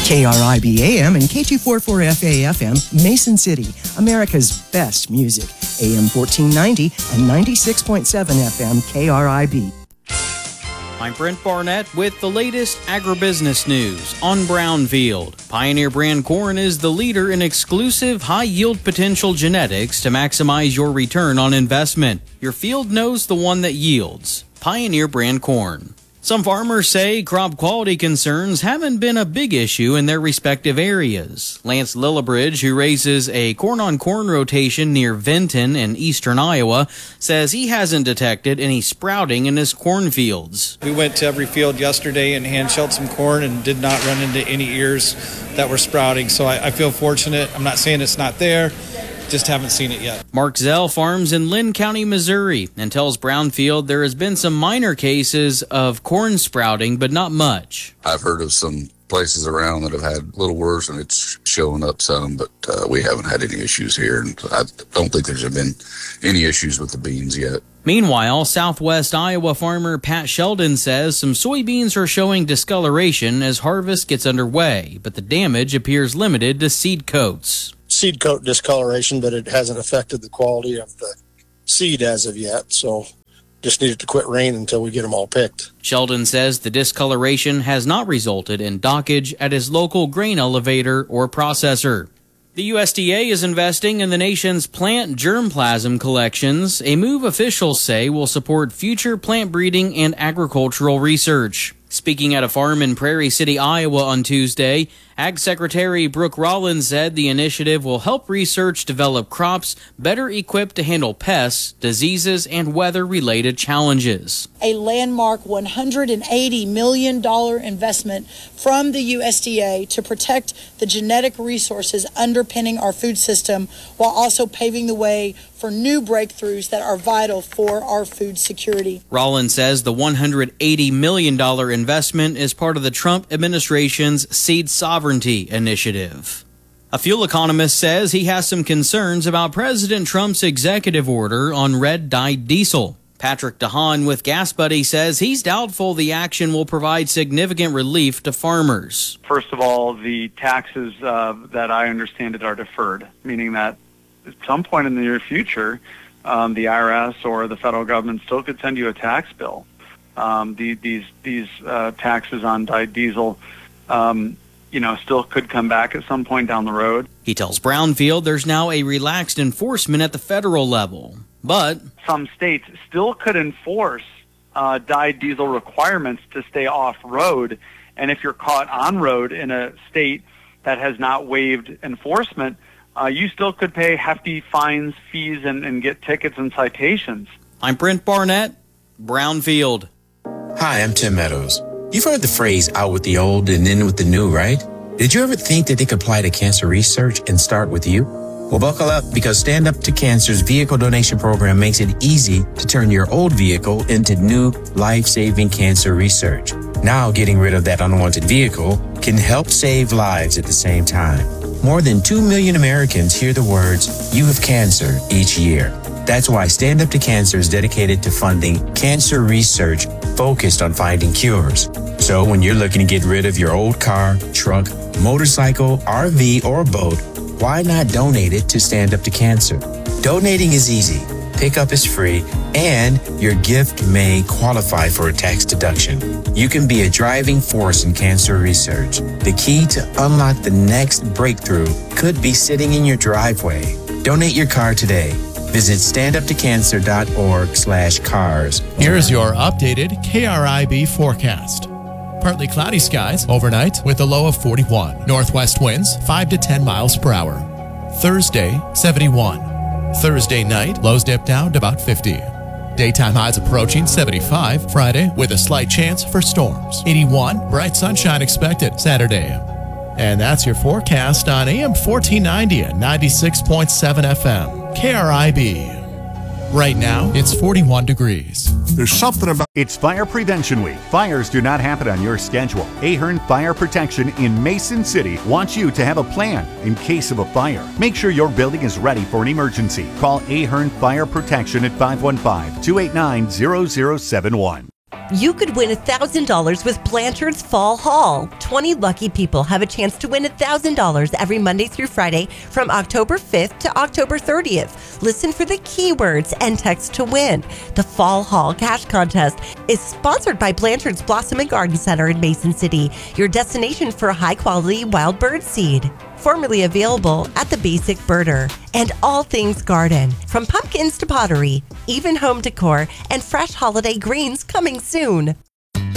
KRIB AM and K244FA FM, Mason City, America's best music. AM 1490 and 96.7 FM KRIB. I'm Brent Barnett with the latest agribusiness news on Brownfield. Pioneer brand corn is the leader in exclusive high-yield potential genetics to maximize your return on investment. Your field knows the one that yields. Pioneer brand corn. Some farmers say crop quality concerns haven't been a big issue in their respective areas. Lance Lillibridge, who raises a corn-on-corn rotation near Vinton in eastern Iowa, says he hasn't detected any sprouting in his cornfields. We went to every field yesterday and hand-shelled some corn and did not run into any ears that were sprouting. So I feel fortunate. I'm not saying it's not there. Just haven't seen it yet. Mark Zell farms in Lynn County, Missouri, and tells Brownfield there has been some minor cases of corn sprouting, but not much. I've heard of some places around that have had little worse, and it's showing up some, but we haven't had any issues here, and I don't think there's been any issues with the beans yet. Meanwhile, Southwest Iowa farmer Pat Sheldon says some soybeans are showing discoloration as harvest gets underway, but the damage appears limited to seed coats. Seed coat discoloration, but it hasn't affected the quality of the seed as of yet, so just needed to quit rain until we get them all picked. Sheldon says the discoloration has not resulted in dockage at his local grain elevator or processor. The USDA is investing in the nation's plant germplasm collections, a move officials say will support future plant breeding and agricultural research. Speaking at a farm in Prairie City, Iowa on Tuesday, Ag Secretary Brooke Rollins said the initiative will help research develop crops better equipped to handle pests, diseases, and weather-related challenges. A landmark $180 million investment from the USDA to protect the genetic resources underpinning our food system while also paving the way for new breakthroughs that are vital for our food security. Rollins says the $180 million investment is part of the Trump administration's Seed Sovereignty Initiative. A fuel economist says he has some concerns about President Trump's executive order on red-dyed diesel. Patrick DeHaan with GasBuddy says he's doubtful the action will provide significant relief to farmers. First of all, the taxes that I understand it are deferred, meaning that at some point in the near future, the IRS or the federal government still could send you a tax bill. These taxes on dyed diesel, still could come back at some point down the road. He tells Brownfield there's now a relaxed enforcement at the federal level, but some states still could enforce dyed diesel requirements to stay off-road, and if you're caught on-road in a state that has not waived enforcement, you still could pay hefty fines, fees, and get tickets and citations. I'm Brent Barnett, Brownfield. Hi, I'm Tim Meadows. You've heard the phrase out with the old and in with the new, right? Did you ever think that they could apply to cancer research and start with you? Well, buckle up, because Stand Up to Cancer's vehicle donation program makes it easy to turn your old vehicle into new life-saving cancer research. Now, getting rid of that unwanted vehicle can help save lives at the same time. More than 2 million Americans hear the words, "You have cancer," each year. That's why Stand Up to Cancer is dedicated to funding cancer research focused on finding cures. So when you're looking to get rid of your old car, truck, motorcycle, RV, or boat, why not donate it to Stand Up to Cancer? Donating is easy, pickup is free, and your gift may qualify for a tax deduction. You can be a driving force in cancer research. The key to unlock the next breakthrough could be sitting in your driveway. Donate your car today. Visit standuptocancer.org/cars. Here's your updated KRIB forecast. Partly cloudy skies overnight with a low of 41. Northwest winds 5 to 10 miles per hour. Thursday, 71. Thursday night, lows dip down to about 50. Daytime highs approaching 75. Friday with a slight chance for storms. 81, bright sunshine expected Saturday. And that's your forecast on AM 1490 at 96.7 FM. KRIB. Right now, it's 41 degrees. There's something about... It's Fire Prevention Week. Fires do not happen on your schedule. Ahern Fire Protection in Mason City wants you to have a plan in case of a fire. Make sure your building is ready for an emergency. Call Ahern Fire Protection at 515-289-0071. You could win $1,000 with Blanchard's Fall Haul. 20 lucky people have a chance to win $1,000 every Monday through Friday from October 5th to October 30th. Listen for the keywords and text to win. The Fall Haul Cash Contest is sponsored by Blanchard's Blossom and Garden Center in Mason City, your destination for high-quality wild bird seed. Formerly available at the Basic Birder. And all things garden, from pumpkins to pottery, even home decor, and fresh holiday greens coming soon.